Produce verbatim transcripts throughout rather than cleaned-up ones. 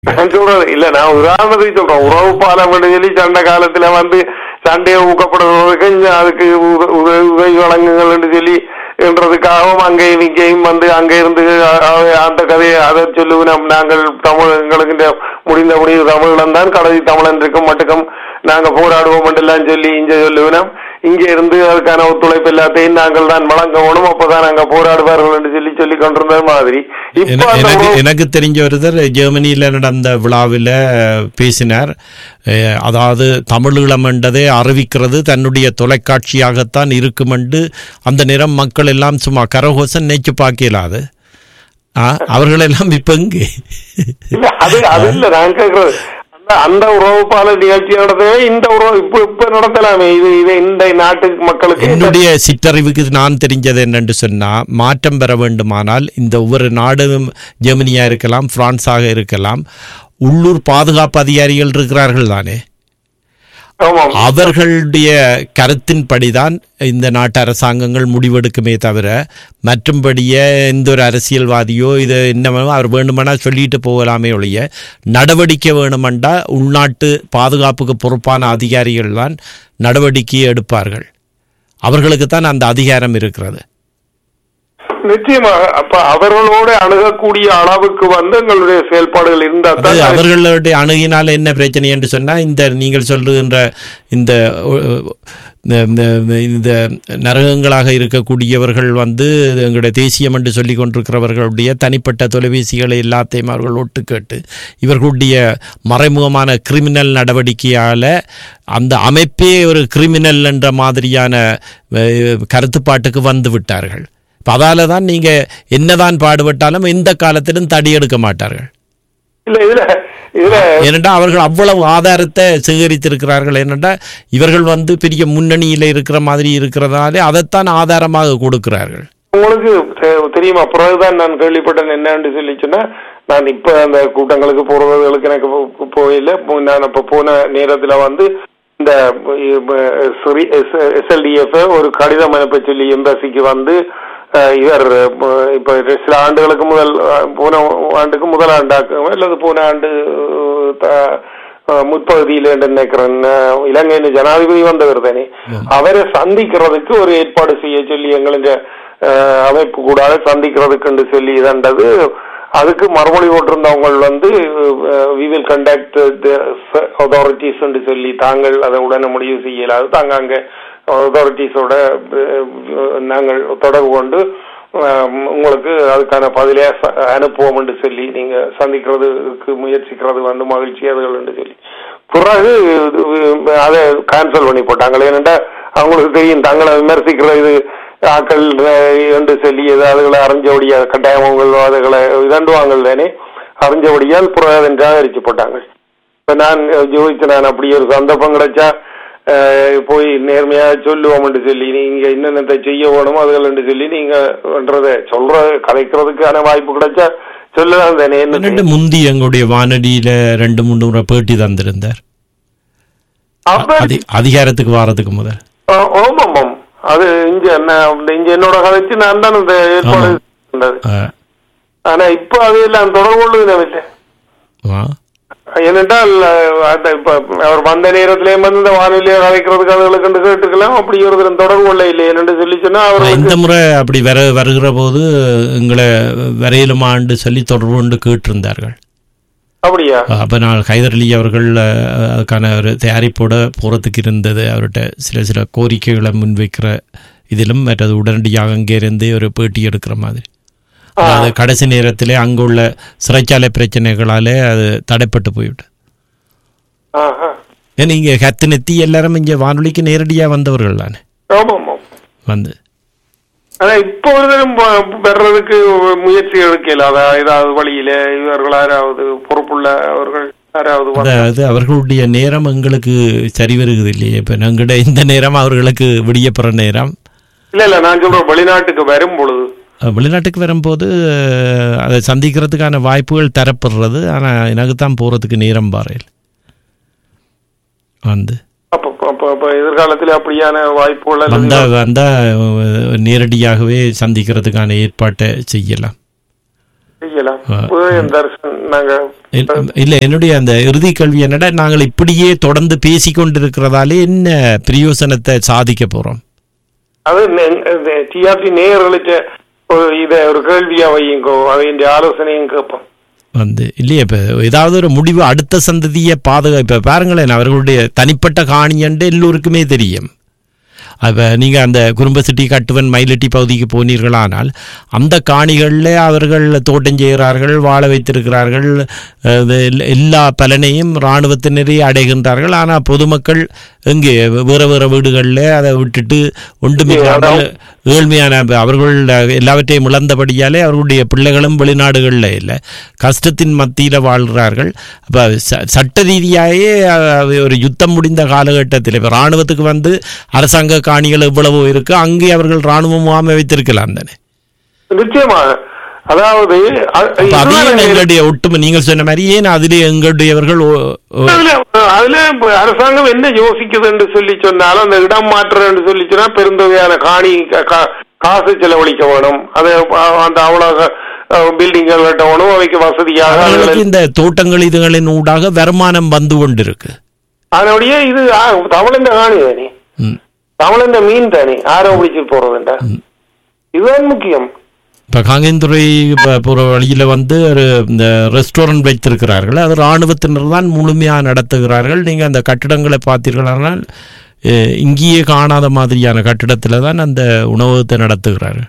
சொல்றது இல்ல, நான் உதாரணத்துக்கு சொல்றேன். உறவு பாலம் சொல்லி சண்டை காலத்துல வந்து சண்டையை ஊக்கப்படுறதுக்கு அதுக்கு உதவி வழங்குங்கள் சொல்லி என்றதுக்காகவும் அங்கேயும் இங்கேயும் வந்து அங்க இருந்து அந்த கதையை அதை சொல்லுவோம். நாங்கள் தமிழ் எங்களுக்கு முடிந்த முடிவு தமிழன் தான், கடைசி தமிழன் இருக்கும் மட்டுக்கும் நாங்க போராடுவோம் எல்லாம் சொல்லி இங்க சொல்லுவோம். இங்க இருந்து அதுக்கான ஒத்துழைப்பு எல்லாத்தையும் நாங்கள் தான் வழங்கணும், அப்பதான் நாங்க போராடுவார்கள் என்று சொல்லி சொல்லி கொண்டிருந்த மாதிரி. எனக்கு தெரிஞ்ச ஒருத்தர் ஜெர்மனியில நடந்த விழாவில் பேசினார். அதாவது தமிழீழம் என்றதை அறிவிக்கிறது தன்னுடைய தொலைக்காட்சியாகத்தான் இருக்கும் என்று அந்த நேரம் மக்கள் எல்லாம் சும்மா கரகோசம் நினைச்சு பார்க்கலாது. அவர்களெல்லாம் இப்ப இங்கே அது அது இல்ல நான் கேட்கறது, அந்த உறவு பால நிகழ்ச்சி நடத்தவே இந்த உறவு இப்ப இப்ப நடத்தலாமே. இது இது இந்த நாட்டு மக்களுக்கு என்னுடைய சிற்றறிவுக்கு நான் தெரிஞ்சது என்னென்று சொன்னா, மாற்றம் பெற வேண்டுமானால் இந்த ஒவ்வொரு நாடும் ஜெர்மனியா இருக்கலாம், பிரான்ஸாக இருக்கலாம், உள்ளூர் பாதுகாப்பு அதிகாரிகள் இருக்கிறார்கள் தானே, அவர்களுடைய கருத்தின்படிதான் இந்த நாட்டு அரசாங்கங்கள் முடிவெடுக்குமே தவிர மற்றும்படியே எந்த ஒரு அரசியல்வாதியோ இதை என்ன அவர் வேணுமெனா சொல்லிட்டு போகலாமே ஒழிய நடவடிக்கை வேணுமெண்டா உள்நாட்டு பாதுகாப்புக்கு பொறுப்பான அதிகாரிகள் தான் நடவடிக்கையை எடுப்பார்கள். அவர்களுக்கு தான் அந்த அதிகாரம் இருக்கிறது. நிச்சயமாக. அப்ப அவர்களோட அணுகக்கூடிய அளவுக்கு வந்து எங்களுடைய செயல்பாடுகள் இருந்தால் அவர்களுடைய அணுகினால் என்ன பிரச்சனை என்று சொன்னா, இந்த நீங்கள் சொல்லுகின்ற இந்த இந்த நரகங்களாக இருக்கக்கூடியவர்கள் வந்து எங்களுடைய தேசியம் என்று சொல்லிக் கொண்டிருக்கிறவர்களுடைய தனிப்பட்ட தொலைபேசிகளை எல்லாத்தையும் அவர்கள் ஒட்டு கேட்டு இவர்களுடைய மறைமுகமான கிரிமினல் நடவடிக்கையால் அந்த அமைப்பே ஒரு கிரிமினல் என்ற மாதிரியான கருத்துப்பாட்டுக்கு வந்து விட்டார்கள். அதால தான் நீங்க என்னதான் பாடுபட்டாலும் எந்த காலத்திலும் தடி எடுக்க மாட்டார்கள். ஏனென்றா அவர்கள் அவ்வளவு ஆதாரத்தை சேகரித்திருக்கிறார்கள். ஏனென்றா இவர்கள் வந்து பெரிய முன்னணியில இருக்கிற மாதிரி இருக்கிறதாலே அதைத்தான் ஆதாரமாக கொடுக்கிறார்கள். உங்களுக்கு தெரியுமா, பிறகுதான் நான் கேள்விப்பட்டேன் என்னன்னு சொல்லி சொன்னா, நான் இப்ப அந்த கூட்டங்களுக்கு போறவர்களுக்கு எனக்கு போயில, நான் அப்ப போன நேரத்துல வந்து இந்த எஸ்எல்டிஎஃப் ஒரு கடிதம் அனுப்ப சொல்லி எம்பசிக்கு வந்து இவர் இப்ப சில ஆண்டுகளுக்கு முதல் போன ஆண்டுக்கு முதல் ஆண்டாக்கு அல்லது போன ஆண்டு முற்பகுதியில நினைக்கிறேன் இலங்கையின் ஜனாதிபதி வந்தவர் தானே, அவரை சந்திக்கிறதுக்கு ஒரு ஏற்பாடு செய்ய சொல்லி எங்களுடைய அமைப்பு கூட சந்திக்கிறதுக்கு சொல்லி இதண்டது. அதுக்கு மறுமொழி போட்டிருந்தவங்க வந்து we will contact the authorities என்று சொல்லி தாங்கள் அதை உடனே முடிவு செய்யலாது, தாங்க அங்க அத்தாரிட்டிஸோட நாங்கள் தொடர்பு கொண்டு உங்களுக்கு அதுக்கான பதிலே அனுப்புவோம் என்று சொல்லி நீங்க சந்திக்கிறதுக்கு முயற்சிக்கிறது வந்து மகிழ்ச்சியாதுகள் என்று சொல்லி பிறகு அதை கேன்சல் பண்ணி போட்டாங்க. ஏனென்றா அவங்களுக்கு தெரியும் தங்களை விமர்சிக்கிற இது ஆக்கள் என்று சொல்லி அதுகளை அறிஞ்சபடியா கட்டாயங்கள் அதுகளை இதண்டுவாங்கள் தானே, அறிஞ்சபடியால் பிறகு அதை நிராகரிச்சு போட்டாங்க. இப்ப நான் ஜோதிச்சு நான் அப்படி ஒரு சந்தர்ப்பம் கிடைச்சா போய் நேர்மையா சொல்லுவோம் என்று சொல்லி நீங்க என்னென்ன செய்ய வேணுமோ அதுகள் என்று சொல்லி நீங்க சொல்ற கதைக்கிறதுக்கான வாய்ப்பு கிடைச்சா சொல்லலாம் தானே. என்ன முந்தி எங்களுடைய வானொலியில ரெண்டு மூணு முறை பேட்டி தந்திருந்தார் அதிகாரத்துக்கு வாரத்துக்கு முதல். ஓமாம், அது இங்க என்ன இங்க என்னோட கதைச்சு நான் தான் இந்த ஏற்பாடு. ஆனா இப்ப அதையெல்லாம் தொடர்பு கொள்ளுதில்லை. ஏனென்றால் அவர் வந்த நேரத்திலே வந்து இந்த வானொலியை கலைக்கிறதுக்கு அதுகளுக்கு கேட்டுக்கலாம், அப்படி ஒரு தொடர்பு கொள்ள இல்லை என்று சொல்லி சொன்னா அவர் இந்த முறை அப்படி வர வருகிற போது எங்களை வரையிலுமாண்டு சொல்லி தொடர்பு கொண்டு கேட்டிருந்தார்கள். அப்படியா? அப்ப நான் ஹைதர் அலி அவர்கள் அதுக்கான ஒரு தயாரிப்போட போறதுக்கு இருந்தது. அவர்கிட்ட சில சில கோரிக்கைகளை முன்வைக்கிற இதிலும் மற்றது உடனடியாக அங்கே இருந்து ஒரு பேட்டி எடுக்கிற மாதிரி. அது கடைசி நேரத்திலே அங்குள்ள சிறைச்சாலை பிரச்சனைகளாலே அது தடைப்பட்டு போய்விட்டு. நீங்க கத்து நெத்தி எல்லாரும் இங்க வானொலிக்கு நேரடியா வந்தவர்கள் தானே வந்து இப்போ வர்றதுக்கு முயற்சி எடுக்கல. ஏதாவது வழியில இவர்கள் யாராவது பொறுப்புள்ள அவர்கள் யாராவது அதாவது அவர்களுடைய நேரம் எங்களுக்கு சரி வருகிறது இல்லையே. இப்ப எங்கிட்ட இந்த நேரம் அவர்களுக்கு விடியப்படுற நேரம் இல்ல இல்ல நான் சொல்றேன் வெளிநாட்டுக்கு வரும் பொழுது வெளிநாட்டுக்கு வரும்போது அதை சந்திக்கிறதுக்கான வாய்ப்புகள் தரப்படுறது. ஆனால் எனக்கு தான் போகிறதுக்கு நேரம் பாறையில் வந்து எதிர்காலத்தில் அப்படியான வாய்ப்புகள் வந்தால் வந்தால் நேரடியாகவே சந்திக்கிறதுக்கான ஏற்பாட்டை செய்யலாம். இல்ல என்னுடைய அந்த இறுதி கல்வி என்னடா, நாங்கள் இப்படியே தொடர்ந்து பேசி கொண்டிருக்கிறதாலே என்ன பிரயோசனத்தை சாதிக்க போறோம்? அது டிஆர்டி நேயர்களுக்கு இத ஒரு கேள்வியா வையுங்கோ, அதை இந்த ஆலோசனையும் கேட்போம் வந்து இல்லையா. இப்போ ஏதாவது ஒரு முடிவு அடுத்த சந்ததியை பாதுகா இப்போ பாருங்களேன், அவர்களுடைய தனிப்பட்ட காணியண்டு எல்லோருக்குமே தெரியும். அப்போ நீங்கள் அந்த குறும்பசிட்டி கட்டுவன் மயிலட்டி பகுதிக்கு போனீர்களானால் அந்த காணிகளில் அவர்கள் தோட்டம் செய்கிறார்கள், வாழ வைத்திருக்கிறார்கள், எல்லா பலனையும் இராணுவத்தினரே அடைகின்றார்கள். ஆனால் பொதுமக்கள் எங்கே வேறு வேறு வீடுகளில் அதை விட்டுட்டு ஒன்றுமில்லாமல் ஏழ்மையான அவர்கள் எல்லாவற்றையும் இழந்தபடியாலே அவர்களுடைய பிள்ளைகளும் வெளிநாடுகளில் இல்லை, கஷ்டத்தின் மத்தியில் வாழ்கிறார்கள். அப்போ சட்ட ரீதியாகவே ஒரு யுத்தம் முடிந்த காலகட்டத்தில் இப்போ இராணுவத்துக்கு வந்து அரசாங்க காணிகள் எவ்வளவோ இருக்கு, அங்கே அவர்கள் இராணுவ முகாமை வைத்திருக்கலாம் தானே. நிச்சயமாக. அதாவது எங்களுடைய ஒட்டுமை நீங்கள் சொன்ன மாதிரி ஏன் அதிலே எங்களுடையவர்கள் அதுல அரசாங்கம் என்ன யோசிக்குது என்று சொல்லி சொன்னாலும் அந்த இடம் மாற்றம் என்று சொல்லி சொன்னா பெருந்தொகையான காணி காசு செலவழிக்க வேணும், அது அந்த அவ்வளவு பில்டிங்கள் கட்டணும், அவைக்கு வசதியாக இந்த தோட்டங்கள் இதுகளின் ஊடாக வருமானம் வந்து கொண்டிருக்கு. அதனுடைய இது தமிழந்த காணி தானே, தமிழந்த மீன் தானே, ஆரோ பிடிச்சிட்டு போறதுண்டா, இதுதான் முக்கியம். இப்போ காங்கேந்துறை போகிற வழியில் வந்து ஒரு இந்த ரெஸ்டாரண்ட் வைத்திருக்கிறார்கள், அது இராணுவத்தினர் தான் முழுமையாக நடத்துகிறார்கள். நீங்கள் அந்த கட்டிடங்களை பார்த்தீர்களானால் இங்கேயே காணாத மாதிரியான கட்டிடத்தில் தான் அந்த உணவகத்தை நடத்துகிறார்கள்.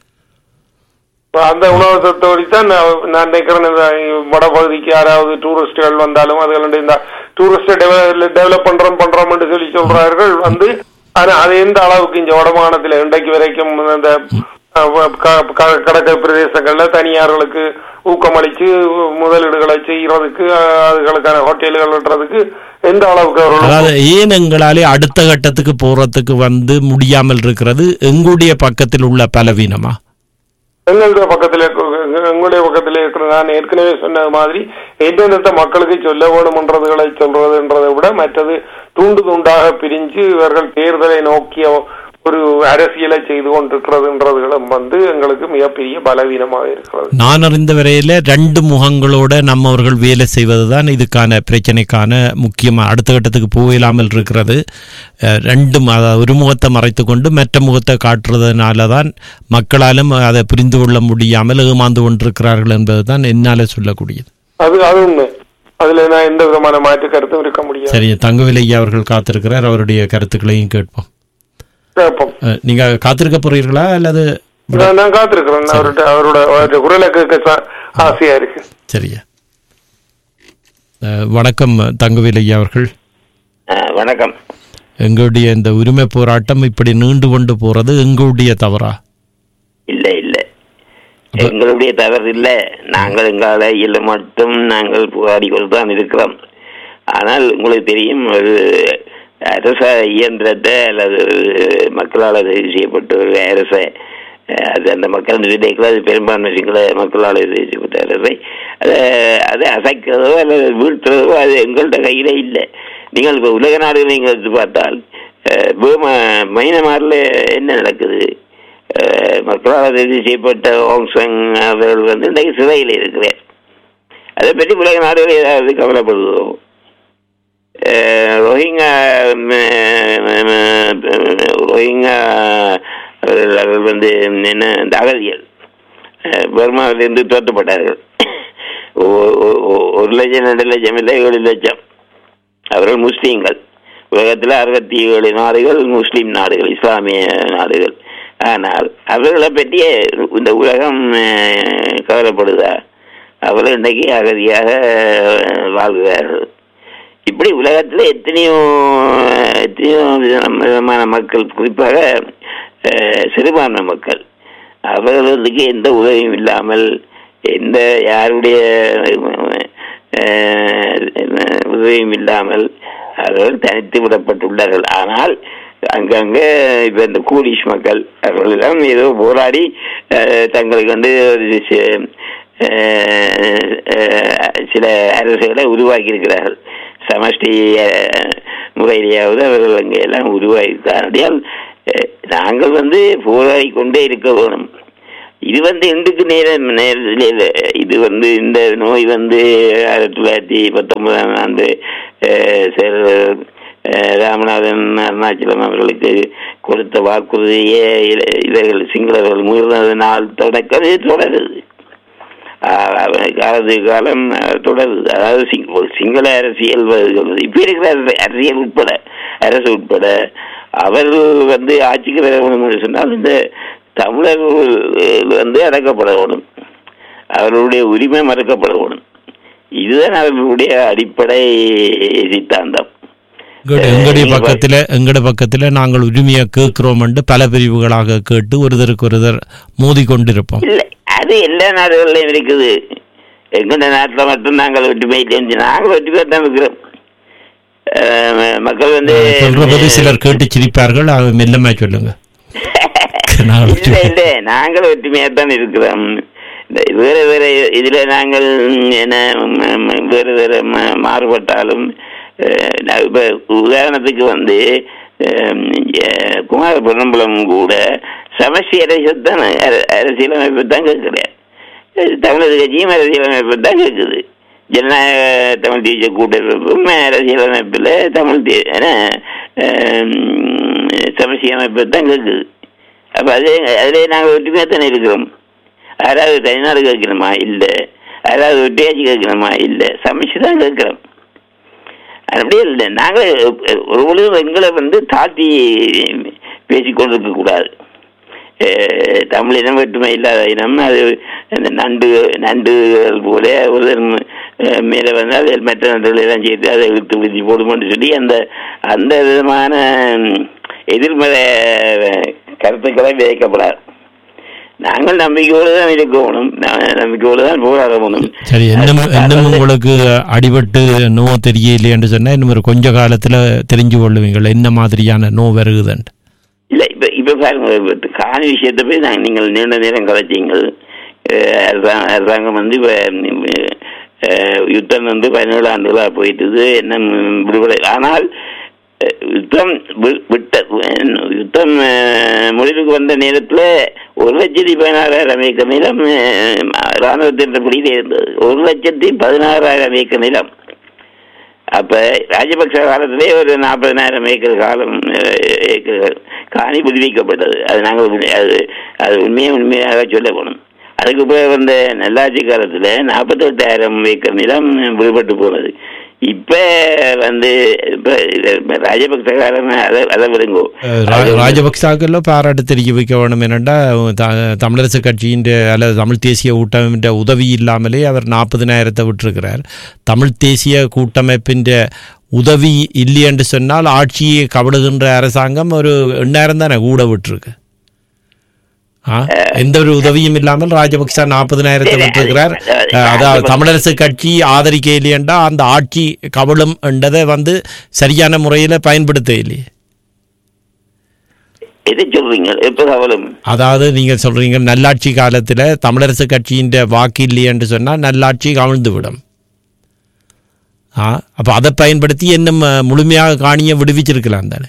அந்த உணவகத்தோடு தான் நான் நினைக்கிறேன், வடபகுதிக்கு யாராவது டூரிஸ்டுகள் வந்தாலும் அதுகளுடைய இந்த டூரிஸ்டை டெவலப் பண்றோம் பண்றோம் என்று சொல்லி சொல்றார்கள் வந்து. ஆனால் அது எந்த அளவுக்கு இந்த வடமாகாணத்தில் இன்றைக்கு வரைக்கும் அந்த கடற்கரை பிரதேசங்கள்ல தனியார்களுக்கு ஊக்கமளிச்சு முதலீடுகளை செய்யறதுக்கு, அதுகளுக்கான ஹோட்டல்கள் கட்டுறதுக்கு எந்த அளவுக்கு அவர்கள் ஏன் எங்களாலே அடுத்த கட்டத்துக்கு போறதுக்கு வந்து முடியாமல் இருக்கிறது? எங்களுடைய பக்கத்தில் உள்ள பலவீனமா? எங்களுடைய பக்கத்தில் எங்களுடைய பக்கத்தில் இருக்கிற நான் ஏற்கனவே சொன்ன மாதிரி எந்தெந்த மக்களுக்கு சொல்ல வேணும்ன்றதுகளை சொல்றதுன்றதை விட மற்றது துண்டு துண்டாக பிரிஞ்சு இவர்கள் தேர்தலை நோக்கிய ஒரு அரசியலை செய்து கொண்டிருக்கிறதுன்றதுகளும் வந்து எங்களுக்கு மிகப்பெரிய பலவீனமாக இருக்கிறது. நான் அறிந்த வரையில ரெண்டு முகங்களோட நம்ம அவர்கள் வேலை செய்வதுதான் இதுக்கான பிரச்சனைக்கான முக்கியமா அடுத்த கட்டத்துக்கு போயிடாமல் இருக்கிறது. ரெண்டும் ஒரு முகத்தை மறைத்து கொண்டு மற்ற முகத்தை காட்டுறதுனாலதான் மக்களாலும் அதை புரிந்து கொள்ள முடியாமல் ஏமாந்து கொண்டிருக்கிறார்கள் என்பதுதான் என்னால சொல்லக்கூடியது. அது அது உண்மை, அதுல நான் எந்த விதமான மாற்று கருத்தும் இருக்க முடியாது. சரி, தங்கவிலை அவர்கள் காத்திருக்கிறார், அவருடைய கருத்துக்களையும் கேட்போம். நீங்க காத்திருக்க போறீர்களா அல்லது? நான் காத்திருக்கிறேன், அவரோட குரலை கேட்க ஆசையா இருக்கு. சரியா. வணக்கம் தங்கவேல் ஐயா அவர்கள். வணக்கம். எங்களுடைய இந்த உரிமை போராட்டம் இப்படி நீண்டு கொண்டு போறது எங்களுடைய தவறா? இல்ல இல்ல, எங்களுடைய தவறு இல்ல. நாங்கள் எங்களால இல்ல மட்டும் நாங்கள் போராடி கொண்டுதான் இருக்கிறோம். ஆனால் உங்களுக்கு தெரியும், ஒரு அரச இயந்திரத்தை அல்லது மக்களால் தெரிவு செய்யப்பட்ட ஒரு அரசை, அது அந்த மக்கள் நிர்ணயிக்கலாம், அது பெரும்பான்மை சிங்கள மக்களால் தெரிவு செய்யப்பட்ட அரசை அதை அதை அசைக்கிறதோ அல்லது வீழ்த்துறதோ அது எங்கள்கிட்ட கையில் இல்லை. நீங்கள் இப்போ உலக நாடுகள் நீங்கள் எடுத்து பார்த்தால் மைனமாரில் என்ன நடக்குது? மக்களால் தெரிவு செய்யப்பட்ட ஓங்சங் அவர்கள் வந்து இன்றைக்கு சிறையில் இருக்கிறார். அதை பற்றி உலக நாடுகள் ஏதாவது கவலைப்படுவதோ? ரோஹிங்கா ரோஹிங்கா அவர்கள் வந்து என்ன இந்த அகதிகள் பர்மாவிலிருந்து தோற்றப்பட்டார்கள். ஒரு லட்சம் ரெண்டு லட்சம் இல்லை, ஏழு லட்சம். அவர்கள் முஸ்லீம்கள். உலகத்தில் அறுபத்தி ஏழு நாடுகள் முஸ்லீம் நாடுகள், இஸ்லாமிய நாடுகள். ஆனால் அவர்களை பற்றிய இந்த உலகம் கவலைப்படுதா? அவர்கள் இன்றைக்கு அகதியாக வாழ்கிறார்கள். இப்படி உலகத்தில் எத்தனையோ எத்தனையோ விதமான மக்கள், குறிப்பாக சிறுபான்மை மக்கள், அவர்களுக்கு எந்த உதவியும் இல்லாமல், எந்த யாருடைய உதவியும் இல்லாமல் அவர்கள் தனித்து விடப்பட்டுள்ளார்கள். ஆனால் அங்கங்கே இப்போ இந்த கூலிஷ் மக்கள் அவர்களெல்லாம் ஏதோ போராடி தங்களுக்கு வந்து சில அரசுகளை உருவாக்கி இருக்கிறார்கள். சமஷ்டி முறையிலேயாவது அவர்கள் அங்கே எல்லாம் உருவாக்கியிருக்கிறார்கள். நாங்கள் வந்து போராடி கொண்டே இருக்க வேணும். இது வந்து இன்றைக்கு நேரம் நேரத்தில் இது வந்து இந்த நோய் வந்து ஆயிரத்தி தொள்ளாயிரத்தி பத்தொன்பதாம் ஆண்டு ராமநாதன் அருணாச்சலம் அவர்களுக்கு கொடுத்த வாக்குறுதியே இவர்கள் சிங்களவர்கள் முயற்சி நாள் தொடக்கம் தொடருது, காலத்து காலம் தொடருது. அதாவது சிங்கள அரசியல் இப்ப இருக்கிற அரசியல் உட்பட அரசு உட்பட அவர்கள் வந்து ஆட்சிக்கு வர வேண்டும் என்று சொன்னால் இந்த தமிழர்கள் வந்து அடக்கப்பட வேணும், அவர்களுடைய உரிமை மறுக்கப்பட வேணும். இதுதான் அவர்களுடைய அடிப்படை சித்தாந்தம். எங்களுடைய பக்கத்துல எங்கட பக்கத்துல நாங்கள் உரிமையை கேட்கிறோம் என்று பல பிரிவுகளாக கேட்டு ஒருதருக்கு ஒருதர் மோதி கொண்டிருப்போம். இல்லை, அது எல்லா நாடுகளிலும் இருக்குது. எங்கட நாட்டில் மட்டும் நாங்கள் ஒற்றுமை இல்லை, நாங்கள் ஒற்றுமை தான் இருக்கிறோம். மக்கள் வந்து சொல்றது சிலர் கேட்டு சிரிப்பார்கள், மெல்லமா சொல்லுங்க. இல்லை இல்லை, நாங்கள் ஒற்றுமையாத்தான் இருக்கிறோம். வேறு வேறு இதுல நாங்கள் என்ன வேறு வேறு மாறுபட்டாலும் இப்ப உதாரணத்துக்கு வந்து குமார பொன்னம்பலம் கூட சமஷ்டி அரசியல்தான் அரசியலமைப்பு தான் கேட்கிறேன், தமிழக கட்சியும் அரசியலமைப்பு தான் கேட்குது. ஜனநாயக தமிழ் தேசிய கூட்டமைப்பும் அரசியலமைப்பில் தமிழ் சமஷ்டி அமைப்பு தான் கேட்குது. அப்போ அதே அதிலே நாங்கள் ஒற்றுமையாக தானே இருக்கிறோம். யாராவது தனிநாடு கேட்கணுமா? இல்லை. யாராவது ஒட்டியாச்சு கேட்கணுமா? இல்லை. சமைச்சு தான் கேட்குறோம். அப்படியே இல்லை, நாங்கள் ஒரு பொழுது எங்களை வந்து தாழ்த்தி பேசிக்கொண்டிருக்க கூடாது. தமிழ் இனம் வேற்றுமை இல்லாத இனம், அது அந்த நண்டு நண்டுகள் போல ஒரு மேலே வந்தால் மற்ற நண்டுகளெல்லாம் சேர்த்து அதை இழுத்து விதி போடுமோன்னு சொல்லி அந்த அந்த விதமான எதிர்மறை கருத்துக்களை விதைக்கப்படாது. நாங்கள் நம்பிக்கையோடு தான் இருக்கணும், நம்பிக்கையோடு தான் போராடணும். சரி, இன்னும் உங்களுக்கு அடிபட்டு நோ தெரியலையே என்று சொன்னா இன்னும் ஒரு கொஞ்ச காலத்துல தெரிஞ்சு கொள்ளுவீங்களா என்ன மாதிரியான நோ வருகுதுன்னு? இல்லை, இப்போ இப்போ பாருங்க, காணி விஷயத்தை போய் நாங்கள் நீங்கள் நீண்ட நேரம் கதைச்சிங்கள். அரசாங்கம் வந்து இப்போ யுத்தம் வந்து பதினேழு ஆண்டுகளாக போயிட்டுது, என்ன விடுதலை. ஆனால் யுத்தம் விட்ட யுத்தம் முடிவுக்கு வந்த நேரத்தில் ஒரு லட்சத்தி பதினாறாயிரம் ஏக்கர் நிலம் இராணுவத்தின் பிடியில இருந்தது. ஒரு லட்சத்தி பதினாறாயிரம் ஏக்கர் நிலம். அப்ப ராஜபக்ச காலத்திலே ஒரு நாற்பதினாயிரம் ஏக்கர் காலம் ஏக்கர் காணி புதுப்பிக்கப்பட்டது. அது நாங்கள் அது அது உண்மையை உண்மையாக சொல்ல போனோம். அதுக்கு பிறகு வந்த நல்லாட்சி காலத்துல நாற்பத்தி எட்டாயிரம் ஏக்கர் நிலம் விடுபட்டு போனது. இப்ப வந்து இப்ப ராஜபக்ச காலம் அதை விடுங்கோ, ராஜபக்சாக்கள் பாராட்டு தெரிவிக்க வைக்க வேணும். என்னென்னா தமிழரசு கட்சியின் அல்லது தமிழ் தேசிய கூட்டமைப்பின் உதவி இல்லாமலே அவர் நாற்பதினாயிரத்தை விட்டிருக்கிறார். தமிழ் தேசிய கூட்டமைப்பின் உதவி இல்லை என்று சொன்னால் ஆட்சியை கவிடுகின்ற அரசாங்கம் ஒரு எண்ணாயிரம் தானே கூட விட்டுருக்கு. எந்த ஒரு உதவியும் இல்லாமல் ராஜபக்சா நாற்பதினாயிரத்தை விட்டிருக்கிறார். அதாவது தமிழரசு கட்சி ஆதரிக்க இல்லையென்றா அந்த ஆட்சி கவலும் என்றதை வந்து சரியான முறையில பயன்படுத்த இல்லையே. அதாவது நீங்க சொல்றீங்க நல்லாட்சி காலத்துல தமிழரசு கட்சியின் வாக்கு இல்லை என்று சொன்னா நல்லாட்சி கவிழ்ந்து விடும். அப்ப அதை பயன்படுத்தி என்ன முழுமையாக காணியை விடுவிச்சிருக்கலாம் தானே.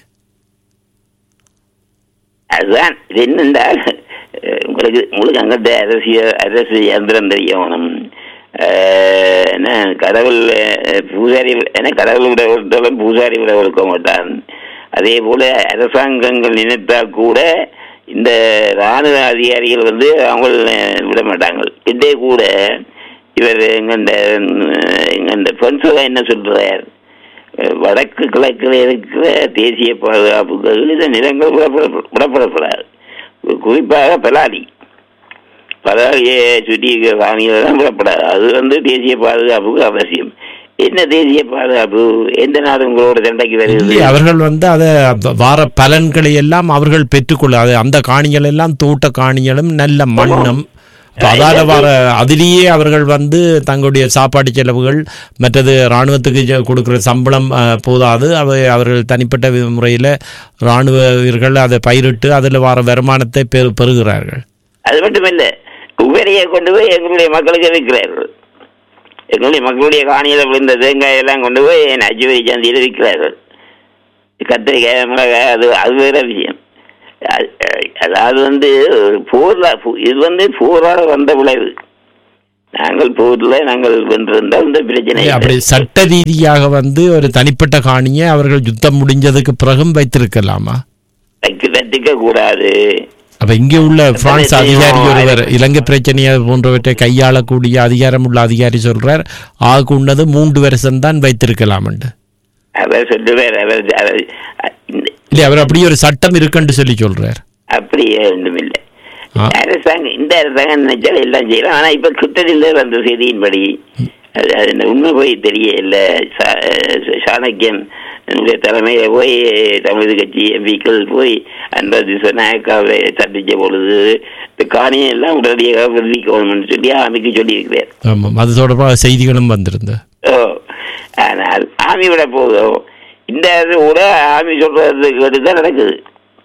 அதுதான் என்னென்றால் உங்களுக்கு உங்களுக்கு அங்கிட்ட அரசியல் அரசு இயந்திரம் தெரியணும். என்ன கடவுள் பூசாரி என்ன கடவுள் விட ஒருத்தவன் பூசாரி விட ஒருக்க மாட்டான். அதே போல அரசாங்கங்கள் நினைத்தால் கூட இந்த இராணுவ அதிகாரிகள் வந்து அவங்க விட மாட்டாங்க. இதே கூட இவர் எங்க இந்த பொன்சோகா என்ன சொல்றார், வடக்கு கிழக்கில் இருக்கிற தேசிய பாதுகாப்புகள் இந்த நிலங்கள் விடப்படப்படாது. குறிப்பாக பலாலி பலாலியை சுற்றி காணிகள் தான் விடப்படாது. அது வந்து தேசிய பாதுகாப்புக்கு அவசியம். என்ன தேசிய பாதுகாப்பு? எந்த நாடு உங்களோட சண்டைக்கு வருகிறது? அவர்கள் வந்து அதை வார பலன்களை எல்லாம் அவர்கள் பெற்றுக்கொள்ள, அந்த காணிகள் எல்லாம் தோட்ட காணிகளும் நல்ல மண்ணும் அதால வர அதிலேயே அவர்கள் வந்து தங்களுடைய சாப்பாடு செலவுகள் மற்றது இராணுவத்துக்கு கொடுக்குற சம்பளம் போதாது. அவை அவர்கள் தனிப்பட்ட முறையில் இராணுவ வீரர்கள் அதை பயிரிட்டு அதில் வர வருமானத்தை பெரு பெறுகிறார்கள். அது மட்டுமல்ல, உபரியை கொண்டு போய் எங்களுடைய மக்களுக்கு விற்கிறார்கள். எங்களுடைய மக்களுடைய காணியில் விழுந்த தேங்காய் எல்லாம் கொண்டு போய் நச்சுவரி சந்தையில் விற்கிறார்கள். கத்திரிக்காய் மிளகாய் அது அது வேற விஷயம். அதாவது வந்து போரா இது வந்து போராட வந்த விளைவு. நாங்கள் போர்ல நாங்கள் வென்றிருந்தால் இந்த பிரச்சனை. அப்படி சட்ட ரீதியாக வந்து ஒரு தனிப்பட்ட காணியை அவர்கள் யுத்தம் முடிஞ்சதுக்கு பிறகும் வைத்திருக்கலாமா? வைக்க கூடாது. அப்ப இங்கே உள்ள பிரான்ஸ் அதிகாரி ஒருவர் இலங்கை பிரச்சனையை போன்றவற்றை கையாளக்கூடிய அதிகாரம் உள்ள அதிகாரி சொல்றார், ஆகு உண்ணது மூன்று வருஷம் தான் வைத்திருக்கலாம். அவர் சொல்லுவார், அவர் இல்ல அவர் அப்படியே ஒரு சட்டம் இருக்குன்னு சொல்லி சொல்றார். அப்படியே ஒன்றும் இல்லை. அரசாங்கம் இந்த அரசாங்கம் நினைச்சாலும் எல்லாம் செய்யலாம். ஆனா இப்ப கிட்டத்தில் வந்த செய்தியின்படி அது உண்மை போய் தெரியல. சாணக்கியன் தலைமையில போய் தமிழக கட்சி எம்பிக்கள் போய் அந்த நாயக்காவை சந்திச்ச பொழுது இந்த காணியை எல்லாம் உடனடியாக விடுவிக்கணும்னு சொல்லி ஆமிக்கு சொல்லி இருக்கிறார். ஆமாம், அது தொடர்பாக செய்திகளும் வந்திருந்தது. ஓ, ஆனால் ஆமி விட போதும் இந்த கூட ஆமி சொல்றது கேட்டுதான் நடக்குது.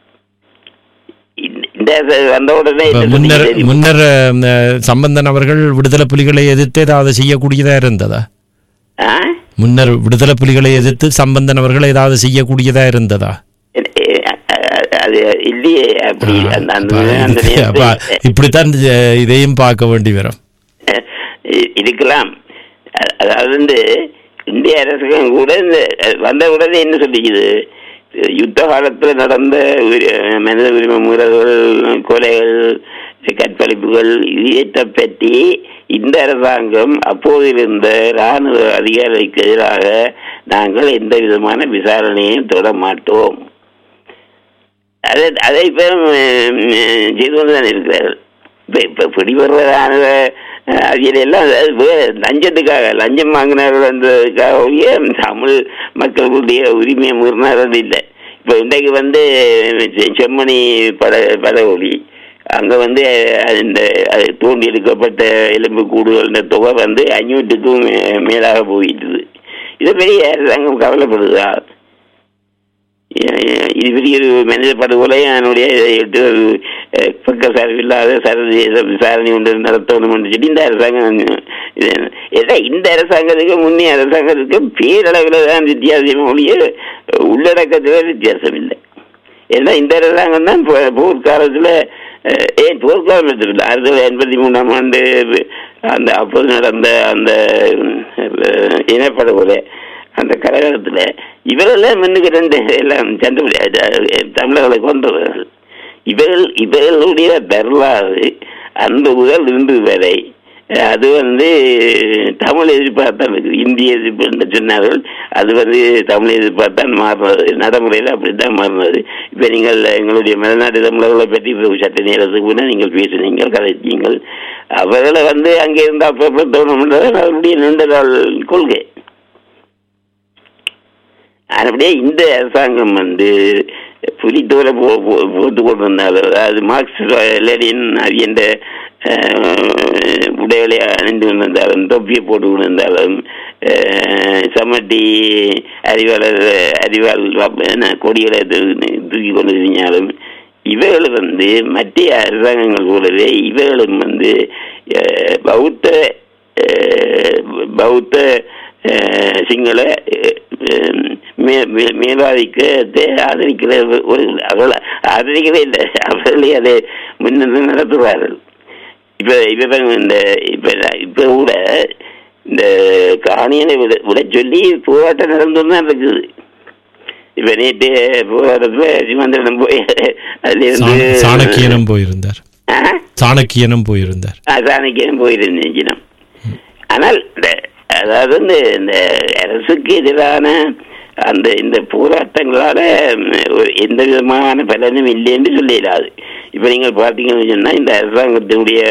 முன்னர் முன்னர் சம்பந்தன் அவர்கள் விடுதலை புலிகளை எதிர்த்து ஏதாவது செய்யக்கூடியதா இருந்ததா? முன்னர் விடுதலை புலிகளை எதிர்த்து சம்பந்தன் அவர்கள் ஏதாவது செய்யக்கூடியதா இருந்ததா? இப்படித்தான் இதையும் பார்க்க வேண்டி வரும். இருக்கலாம். அதாவது வந்து இந்திய அரசாங்கம் கூட இந்த வந்த உடனே என்ன சொல்லிக்குது, யுத்த காலத்தில் நடந்த மனித உரிமை மீறல்கள், கொலைகள், கற்பழிப்புகள் இதை பற்றி இந்த அரசாங்கம் அப்போது இருந்த இராணுவ அதிகாரிகளுக்கு எதிராக நாங்கள் எந்த விதமான விசாரணையும் தொட மாட்டோம். அதை அதை இப்போ செய்து கொண்டுதான் இருக்கிறார்கள். இப்போ இப்போ பிடிபடுற இராணுவ அதிகாரியெல்லாம் லஞ்சத்துக்காக லஞ்சம் வாங்கினார்கள் என்றதுக்காக தமிழ் மக்களுடைய உரிமையை மீறினார்கள் இல்லை. இப்போ இன்றைக்கு வந்து செம்மணி பட படகொலி அங்கே வந்து இந்த தோண்டி எடுக்கப்பட்ட எலும்பு கூடுதல் தொகை வந்து அஞ்சூற்றுக்கும் மேலாக போயிட்டுது. இதை பெரிய அரசாங்கம் கவலைப்படுதா? இது பெரிய ஒரு மனித படுகொலை அதனுடைய எட்டு பக்க சார்பில்லாத சர்வதேச விசாரணை ஒன்று நடத்தணும் என்று சொல்லி இந்த அரசாங்கம் இந்த அரசாங்கத்துக்கு முன்னே அரசாங்கத்துக்கு பேரளவில் தான் வித்தியாசம் ஒழிய உள்ளடக்கத்தில் வித்தியாசம் இல்லை. ஏன்னா இந்த அரசாங்கம் தான் போர்க்காலத்தில் ஏன் போர்க்காலம் எடுத்துக்கிட்டு ஆயிரத்தி தொள்ளாயிரத்தி எண்பத்தி மூணாம் ஆண்டு அந்த அப்போது நடந்த அந்த இனப்படுகொலை அந்த கலகலத்தில் இவரெல்லாம் முன்னுக்கு ரெண்டு எல்லாம் சண்டை தமிழர்களை கொண்டவர்கள். இவர்கள் இவர்களுடைய வரலாறு அந்த முதல் இன்று வரை அது வந்து தமிழ் எதிர்ப்பாகத்தான் இருக்குது. இந்திய எதிர்ப்பு என்று சொன்னார்கள், அது வந்து தமிழ் எதிர்ப்பாகத்தான் மாறினது. நடைமுறையில் அப்படித்தான் மாறினது. இப்போ நீங்கள் எங்களுடைய மலைநாட்டு தமிழர்களை பற்றி சட்ட நேரத்துக்கு முன்னே நீங்கள் பேசினீங்கள், கதைச்சீங்கள். அவர்களை வந்து அங்கே இருந்து அப்பப்போ தோணும்ன்றது அவருடைய நீண்ட நாள் கொள்கை. அப்படியே இந்த அரசாங்கம் வந்து புலித்தோரை போ போட்டு கொண்டிருந்தாலும், அது மார்க்ஸ் லெனின் என்ற உடைகளை அணிந்து கொண்டிருந்தாலும், தொப்பியை போட்டு கொண்டிருந்தாலும், சமட்டி அறிவாளர் அறிவாள் கொடிகளை தூக்கி கொண்டு இருந்தாலும், இவைகள் வந்து மற்ற அரசாங்கங்கள் போலவே இவைகளும் வந்து பௌத்த பௌத்த சிங்கள மேலாதிக்கத்தை ஆதரிக்கிற ஒரு அவளை ஆதரிக்கவே இல்லை. அவர்களே அதை முன்னின்று நடத்துவார்கள். இப்ப இப்ப இந்த இப்ப இப்ப கூட இந்த காணியனை விட விட சொல்லி போராட்டம் நடந்துன்னு தான் இருக்குது. இப்ப நேற்று போராட்டத்துல சிமந்திரனும் போய் அதுல இருந்து சாணக்கியனும் போயிருந்தார் சாணக்கியனும் போயிருந்தார் சாணக்கியனும் போயிருந்தேன். ஆனால் அதாவது இந்த இந்த அரசுக்கு எதிரான அந்த இந்த போராட்டங்களால எந்த விதமான பலனும் இல்லை என்று சொல்லிடாது. இப்ப நீங்கள் பார்த்தீங்கன்னு சொன்னா இந்த அரசாங்கத்தினுடைய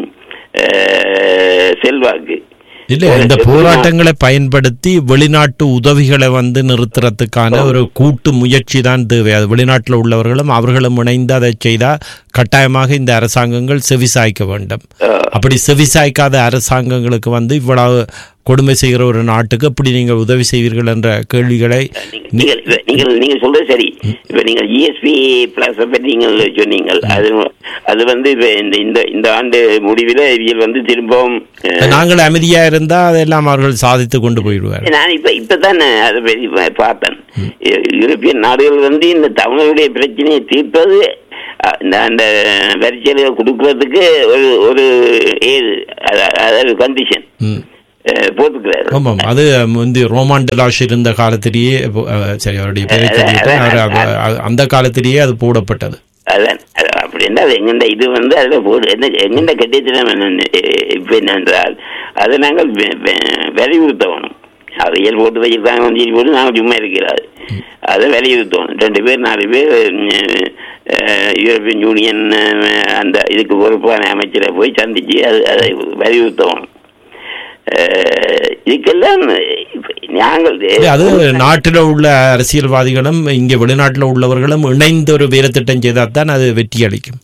செல்வாக்கு இல்ல, இந்த போராட்டங்களை பயன்படுத்தி வெளிநாட்டு உதவிகளை வந்து நிறுத்துறதுக்கான ஒரு கூட்டு முயற்சி தான் தேவை. அது வெளிநாட்டில் உள்ளவர்களும் அவர்களும் இணைந்து அதை செய்தால் கட்டாயமாக இந்த அரசாங்கங்கள் செவிசாய்க்க வேண்டும். அப்படி செவிசாய்க்காத அரசாங்கங்களுக்கு வந்து இவ்வளவு கொடுமை செய்கிற ஒரு நாட்டுக்கு எப்படி நீங்கள் உதவி செய்வீர்கள் என்ற கேள்விகளை நீங்கள் நீங்கள் சொல்றது சரி. இப்ப நீங்கள் ஜிஎஸ்பி பிளஸ் பற்றி நீங்கள் சொன்னீங்கள். அது அது வந்து இந்த இந்த ஆண்டு முடிவில் இவர்கள் வந்து திரும்பவும் நாங்கள் அமைதியா இருந்தா அதெல்லாம் அவர்கள் சாதித்து கொண்டு போயிடுவார். நான் இப்ப இப்பதான் அதை பற்றி பார்த்தேன். யூரோப்பியன் நாடுகள் வந்து இந்த தமிழருடைய பிரச்சனையை தீர்ப்பது அந்த வரிச்சலுகை கொடுக்கறதுக்கு ஒரு ஒரு ஏது அதாவது கண்டிஷன் போட்டுக்கிறாரு. ஆமாம், அது வந்து ரோமான் டெலாஷ் இருந்த காலத்திலேயே சரி அவருடைய பெயர் அந்த காலத்திலேயே அது போடப்பட்டது. அதான் அப்படின்னா அது எங்கண்ட இது வந்து அதில் போடு என்ன எங்கண்ட கட்டியத்தினம் இப்போ என்னென்றால் அதை நாங்கள் வலியுறுத்தணும். அவையல் போட்டு வச்சிருக்காங்க வந்து போட்டு நாங்கள் சும்மா இருக்கிறாரு அதை வலியுறுத்தணும். ரெண்டு பேர் நாலு பேர் யூரோப்பியன் யூனியன் அந்த இதுக்கு பொறுப்பான அமைச்சரை போய் சந்திச்சு அது அதை வலியுறுத்தணும். இதுக்கெல்லாம் நாங்கள் அது நாட்டில் உள்ள அரசியல்வாதிகளும் இங்கே வெளிநாட்டில் உள்ளவர்களும் இணைந்த ஒரு வேலை திட்டம் செய்தால் தான் அது வெற்றி அளிக்கும்.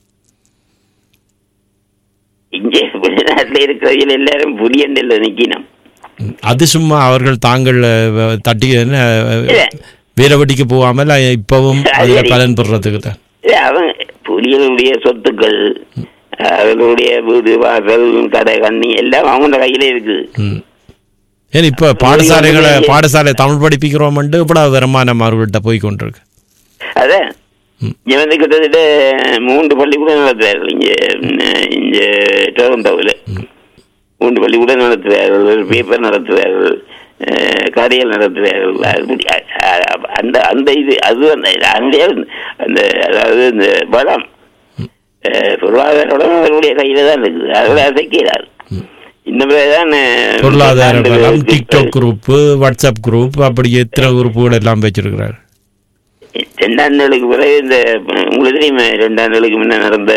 இங்கே வெளிநாட்டில் இருக்கிறவர்கள் எல்லாரும் புதிய நிக்கணும். அது சும்மா அவர்கள் தாங்கள் தட்டி வீரவட்டிக்கு போகாமல் இப்பவும் அதில் பலன் பெறுறதுக்கு தான். அவங்க புலிகளுடைய சொத்துக்கள் அவர்களுடைய வீடு வாசல் கடை கண்ணி எல்லாம் அவங்க கையில இருக்குது. ஏன் இப்ப பாடசாலைகளை பாடசாலை தமிழ் படிப்பிக்கிறோம் இவ்வளவு வருமானம் அவர்கள்ட்ட போய் கொண்டிருக்கு. அதான் இங்க வந்து கிட்டத்தட்ட மூன்று பள்ளிக்கூடம் நடத்துறார்கள். இங்க இங்க டொரண்டோவில் மூன்று பள்ளிக்கூடம் நடத்துறார்கள், பேப்பர் நடத்துறார்கள், கடைகள் நடத்துறார்கள். அந்த அந்த இது அது அந்த அந்த அதாவது இந்த பலம் பொருளாதார அவர்களுடைய கையில தான் இருக்குது. அவர்களை அசைக்கிறார். இந்த மாதிரிதான் பொருளாதார பலம், டிக்டாக் குரூப், வாட்ஸ்அப் குரூப், அப்படி எத்தனை குரூப்புகள் எல்லாம் வச்சிருக்கிறார். ரெண்டாண்டுகளுக்கு பிறகு இந்த உங்களுக்கு தெரியுமா ரெண்டாண்டுகளுக்கு முன்ன நடந்த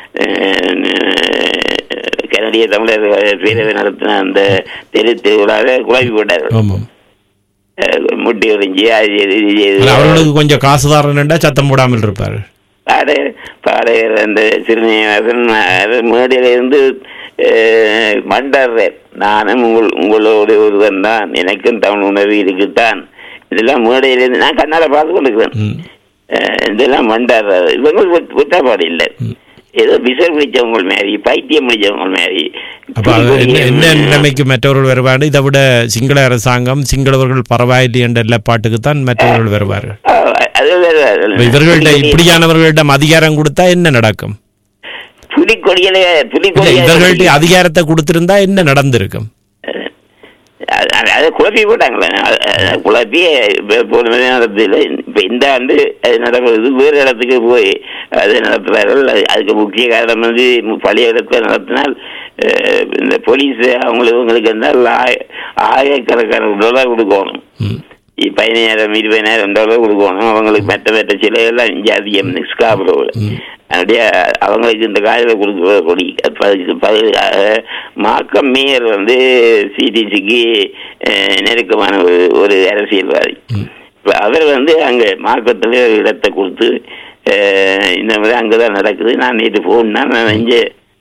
கனடிய தமிழர் பேரவை நடத்தின அந்த தெரு திருவிழாவை குழப்பி போட்டார்கள். முட்டி ஒழிஞ்சி அவர்களுக்கு கொஞ்சம் காசுதாரன்டா சத்தம் போடாமல் இருப்பாரு. பாடகர் பாடகர் அந்த சிறுநீவாசன் மேடையில இருந்து மண்டாடுறார். நானும் உங்கள் உங்களோட ஒருவன் தான், எனக்கும் தமிழ் உணர்வு இருக்குத்தான். இதெல்லாம் மேடையிலிருந்து நான் கண்ணால பார்த்து கொண்டிருக்கிறேன். இதெல்லாம் மண்டாடுறாரு. இவங்க குற்றப்பாடு இல்லை, ஏதோ விசர் பிடிச்சவங்க மாரி, பைத்தியம் பிடிச்சவங்க மாரி. என்ன நிலைமைக்கு மற்றவர்கள் வருவாரு. இதை விட சிங்கள அரசாங்கம் சிங்களவர்கள் பரவாயில்லை என்ற எல்லா பாட்டுக்குத்தான் மற்றவர்கள் வருவார்கள். இவர்கள்ட்ட இப்படியானவர்களிடம் அதிகாரம் கொடுத்தா என்ன நடக்கும்? புலிக்கொடிகளை புலிக்கொடி இவர்கள்ட்ட அதிகாரத்தை கொடுத்திருந்தா என்ன நடந்திருக்கும்? அதை குழப்பி போட்டாங்களே, குழப்பி போன நடத்தல. இப்ப இந்த ஆண்டு அது நடக்கிறது வேறு இடத்துக்கு போய் அதை நடத்துறார்கள். அதுக்கு முக்கிய காரணம் வந்து பழைய இடத்துல நடத்தினால் இந்த போலீஸ் அவங்களுக்கு இவங்களுக்கு இருந்தால் ஆயிரக்கணக்கான டாலர் கொடுக்கணும். பதினாயிரம் இருபதாயிரம் டாலர் கொடுக்கணும். அவங்களுக்கு மெட்ட மெட்ட சில எல்லாம் இங்கே அதிகம் ஸ்காப்ரோவில். அப்படியே அவங்களுக்கு இந்த காலையில் கொடுக்குற கொடி மாக்கம் மேயர் வந்து சிடிசிக்கு நெருக்கமான ஒரு ஒரு அரசியல்வாதி. இப்போ அவர் வந்து அங்கே மார்க்கத்தில் ஒரு இடத்தை கொடுத்து இந்த மாதிரி அங்கே தான் நடக்குது. நான் நேற்று போனா நான் இங்கே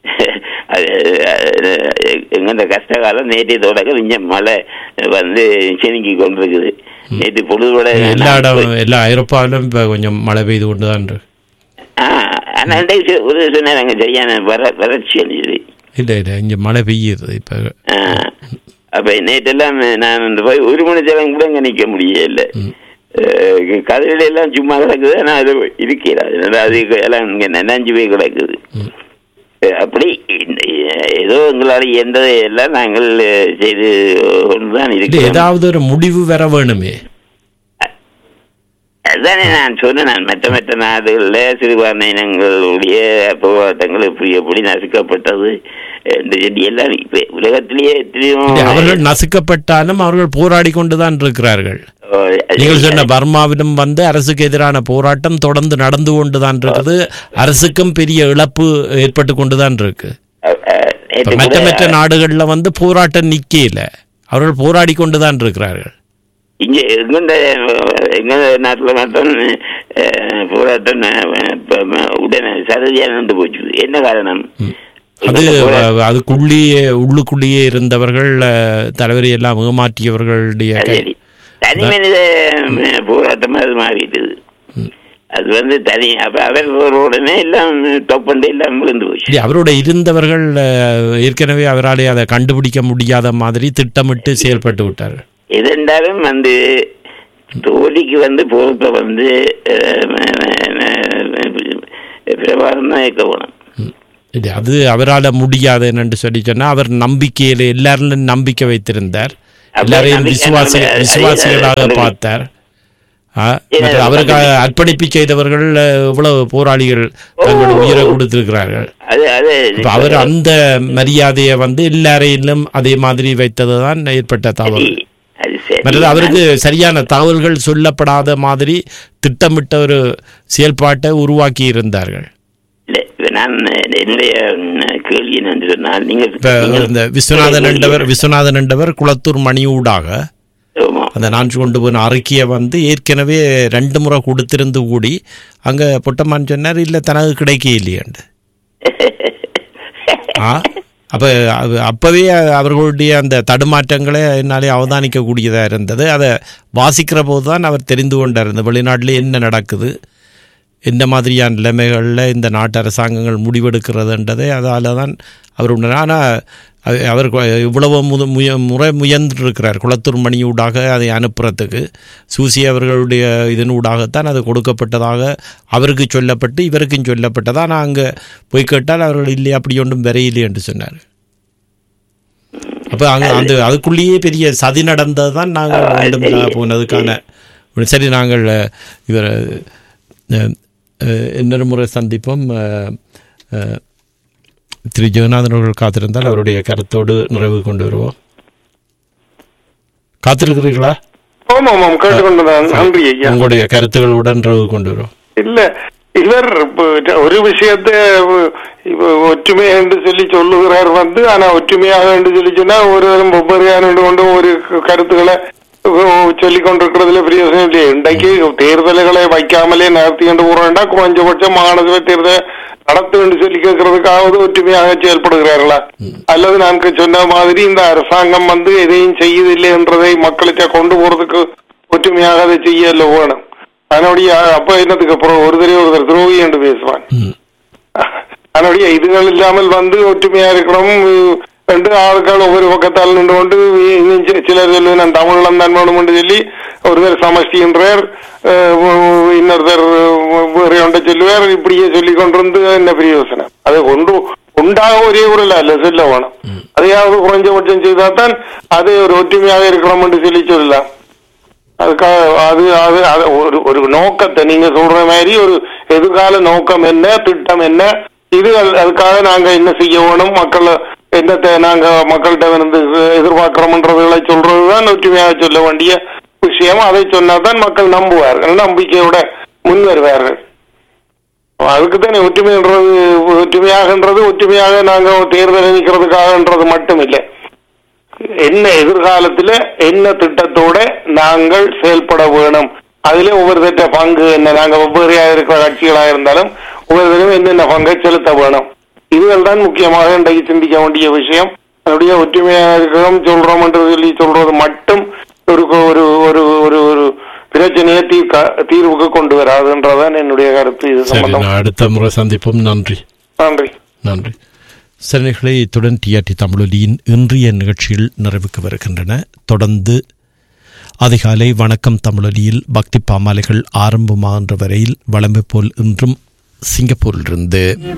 எங்க இந்த கஷ்டகாலம் நேற்றைய தொடக்க இங்க மழை வந்து செனுங்கி கொண்டிருக்குது. நேற்று பொழுதுபட எல்லா இடம் எல்லா ஐரோப்பாவிலும் இப்போ கொஞ்சம் மழை பெய்து கொண்டு தான் இருக்கு. ஆனா ஒரு சொன்னாங்க சரியான வர வறட்சி அணிஞ்சது. இல்லை இல்லை இங்கே மழை பெய்யுது இப்போ. அப்ப நேற்றெல்லாம் நான் போய் ஒரு மணி நேரம் கூட இங்கே நிற்க முடியல. கதையில எல்லாம் சும்மா கிடக்குது. ஆனால் அது இருக்கிறாது, அது எல்லாம் இங்கே நனைஞ்சு போய் கிடக்குது. அப்படி ஏதோ எங்களால் எந்ததை எல்லாம் நாங்கள் செய்து கொண்டுதான் இருக்கிறோம். ஏதாவது ஒரு முடிவு வர வேணுமே. அதுதானே நான் சொன்னேன். நான் மற்ற மற்ற நாடுகளில் சிறுபான்மை இனங்களுடைய போராட்டங்கள் எப்படி எப்படி நசுக்கப்பட்டது எல்லாம் இப்ப உலகத்திலேயே அவர்கள் நசுக்கப்பட்டாலும் அவர்கள் போராடி கொண்டுதான் இருக்கிறார்கள். நீங்கள் சொன்ன பர்மாவிலும் வந்து அரசுக்கு எதிரான போராட்டம் தொடர்ந்து நடந்து கொண்டுதான் இருக்குது. அரசுக்கும் பெரிய இழப்பு ஏற்பட்டு கொண்டுதான் இருக்கு. மற்ற மற்ற நாடுகள்ல வந்து போராட்டம் நிக்கல, அவர்கள் போராடி கொண்டுதான் இருக்கிறார்கள். இங்க எங்க எங்க நாட்டுல மட்டும் போராட்டம் உடனே சரதியா நடந்து போச்சு. என்ன காரணம்? அது அதுக்குள்ளேயே உள்ளுக்குள்ளேயே இருந்தவர்கள் தலைவரை எல்லாம் ஏமாற்றியவர்களுடைய தனி மனித போராட்டமா அது மாறிடுது. அது வந்து தனி அவர் உடனே எல்லாம் தொப்பண்டு எல்லாம் விழுந்து போச்சு. அவரோட இருந்தவர்கள் ஏற்கனவே அவராலே அதை கண்டுபிடிக்க முடியாத மாதிரி திட்டமிட்டு செயல்பட்டு விட்டார். எதென்றாலும் வந்து தோழிக்கு வந்து பொறுப்பை வந்து பிரபாரம் தான் கேட்க வேணும். இது அது அவரால் முடியாது என்று சொல்லி சொன்னா, அவர் நம்பிக்கையில் எல்லாரும் நம்பிக்கை வைத்திருந்தார், எல்லாரையும் விசுவாசி விசுவாசிகளாக பார்த்தார். அவருக்காக அர்ப்பணிப்பு செய்தவர்கள் இவ்வளவு போராளிகள் தங்களுடைய உயிரை கொடுத்திருக்கிறார்கள். அவர் அந்த மரியாதையை வந்து எல்லாரையிலும் அதே மாதிரி வைத்ததுதான் ஏற்பட்ட தவறு. மற்றது அவருக்கு சரியான தகவல்கள் சொல்லப்படாத மாதிரி திட்டமிட்ட ஒரு செயல்பாட்டை உருவாக்கி இருந்தார்கள். இந்த விஸ்வநாதன் என்றவர் விஸ்வநாதன் என்றவர் குளத்தூர் மணியூடாக அந்த நான் கொண்டு போன அறிக்கையை வந்து ஏற்கனவே ரெண்டு முறை கொடுத்திருந்து கூடி அங்க பொட்டம்மான் சொன்னார், இல்லை தனக்கு கிடைக்க இல்லையாண்டு. ஆ அப்போ அப்போவே அவர்களுடைய அந்த தடுமாற்றங்களை என்னாலே அவதானிக்கக்கூடியதாக இருந்தது. அதை வாசிக்கிற போது தான் அவர் தெரிந்து கொண்டார் இந்த வெளிநாட்டில் என்ன நடக்குது, எந்த மாதிரியான நிலைமைகளில் இந்த நாட்டு அரசாங்கங்கள் முடிவெடுக்கிறதுன்றதை. அதால் தான் அவர் உண்டு. ஆனால் அவர் இவ்வளவு முது முய முறை முயன்றிருக்கிறார் குளத்தூர் மணியூடாக அதை அனுப்புறதுக்கு. சூசி அவர்களுடைய இதனூடாகத்தான் அது கொடுக்கப்பட்டதாக அவருக்கு சொல்லப்பட்டு இவருக்கும் சொல்லப்பட்டதா. நான் அங்கே போய் கேட்டால் அவர்கள் இல்லை, அப்படி ஒன்றும் வரையில்லை என்று சொன்னார். அப்போ அங்கே அந்த அதுக்குள்ளேயே பெரிய சதி நடந்தது தான் நாங்கள் வேண்டும் போனதுக்கான. சரி, நாங்கள் இவர் இன்னொரு முறை சந்திப்போம். திரு ஜெகநாதன் அவர்கள் காத்திருந்தால் அவருடைய கருத்தோடு நிறைவு கொண்டு வருவோம். காத்திருக்கிறீர்களா? உங்களுடைய கருத்துக்களுடன் நிறைவு கொண்டு வருவோம். இல்ல, இவர் ஒரு விஷயத்தை ஒற்றுமை என்று சொல்லி சொல்லுகிறார் வந்து, ஆனா ஒற்றுமையாக என்று சொல்லி சொன்னா ஒரு ஒவ்வொரு கொண்டு ஒரு கருத்துக்களை சொல்லிக் கொண்டிருக்கிறதுல பிரயோசனம் இல்லையே. இன்றைக்கு தேர்தல்களை வைக்காமலே நடத்தி கொண்டு போறோம்டா குறைஞ்சபட்சம் மாகாணசபை தேர்தல் நடத்து என்று சொல்லி கேட்கறதுக்காவது ஒற்றுமையாக செயல்படுகிறார்களா? அல்லது நான் சொன்ன மாதிரி இந்த அரசாங்கம் வந்து எதையும் செய்யதில்லை என்றதை மக்களுக்கு கொண்டு போறதுக்கு ஒற்றுமையாக அதை செய்யல வேணும். அதனுடைய அப்ப என்னத்துக்கு அப்புறம் ஒரு தடவை ஒருத்தர் துரோகி என்று பேசுவான். அதனுடைய இதுகள் இல்லாமல் வந்து ஒற்றுமையா இருக்கணும் ரெண்டு ஆளுக்கால் ஒவ்வொரு பக்கத்தால் நின்று கொண்டு சிலர் சொல்லு நான் தமிழம் தான் வேணும் என்று சொல்லி ஒருத்தர் சமஷ்டி என்றார், இன்னொருத்தர் வேறு ஒன்றை சொல்லுவார். இப்படியே சொல்லி கொண்டிருந்து என்ன பிரயோசனம்? அதை கொண்டு உண்டாக ஒரே ஊரில் அல்ல சொல்ல வேணும். அதையாவது குறைஞ்சபட்சம் செய்தால்தான் அது ஒரு ஒற்றுமையாக இருக்கணும் என்று சொல்லி சொல்லலாம். அதுக்காக அது அது ஒரு ஒரு நோக்கத்தை நீங்க சொல்ற மாதிரி ஒரு எதிர்கால நோக்கம் என்ன, திட்டம் என்ன, இது அதுக்காக நாங்க என்ன செய்ய வேணும், மக்கள் என்னத்தை நாங்க மக்கள்கிட்ட வந்து எதிர்பார்க்கிறோம்ன்றதுகளை சொல்றதுதான் ஒற்றுமையாக சொல்ல வேண்டிய விஷயம். அதை சொன்னாதான் மக்கள் நம்புவார்கள், நம்பிக்கையோட முன் வருவார்கள். அதுக்குத்தானே ஒற்றுமைன்றது. ஒற்றுமையாகன்றது ஒற்றுமையாக நாங்க தேர்தல் நிற்கிறதுக்காகன்றது மட்டும் இல்லை, என்ன எதிர்காலத்துல என்ன திட்டத்தோட நாங்கள் செயல்பட வேணும், அதுல ஒவ்வொரு திட்ட பங்கு என்ன, நாங்க ஒவ்வொரு இருக்கிற கட்சிகளாக இருந்தாலும் ஒவ்வொருத்தரும் என்னென்ன பங்கை செலுத்த வேணும், இதுகள் தான் முக்கியமாக இன்றைக்கு சிந்திக்க வேண்டிய விஷயம். அதனுடைய ஒற்றுமையாக இருக்கிறோம் சொல்றோம் என்று சொல்லி சொல்றது மட்டும் ஒரு ஒரு ஒரு ஒரு ஒரு பிரச்சனையை தீர்க்க தீர்வுக்கு கொண்டு வராதுன்றதான் என்னுடைய கருத்து. இது சம்பந்தம் அடுத்த முறை சந்திப்போம். நன்றி நன்றி நன்றி. சிறனைகளை இத்துடன் டிஆர்டி தமிழொலியின் இன்றைய நிகழ்ச்சியில் நிறைவுக்கு வருகின்றன. தொடர்ந்து அதிகாலை வணக்கம் தமிழொலியில் பக்தி பாமாலைகள் ஆரம்பமாகின்ற வரையில் வழமை போல் இன்றும் சிங்கப்பூரிலிருந்து